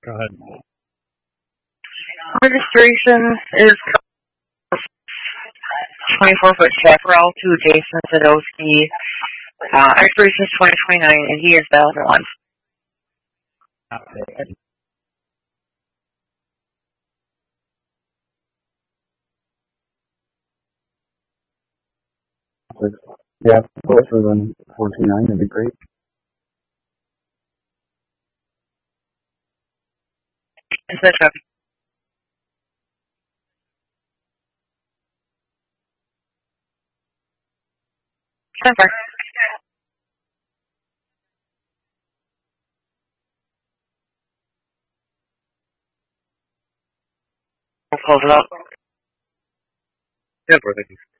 Go ahead. Registration is 24-foot chaparral to Jason Sadowski. Expiration is 2029, and he is valid for once. Yeah, both of them 429, that'd be great. Bishop. Center. We'll close it up. Yeah, thank you.